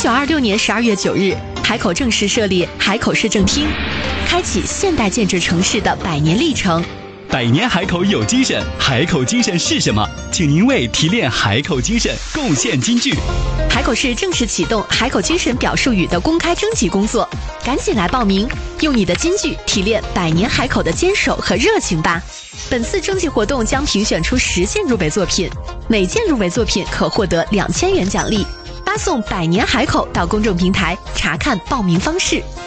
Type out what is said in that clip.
1926年12月9日，海口正式设立海口市政厅，开启现代建制城市的100年历程。 百年海口有精神，海口精神是什么？请您为提炼海口精神贡献金句。 海口市正式启动海口精神表述语的公开征集工作，赶紧来报名，用你的金句提炼100年海口的坚守和热情吧。本次征集活动将评选出10件入围作品，每件入围作品可获得2000元奖励。发送100年海口到公众平台查看报名方式。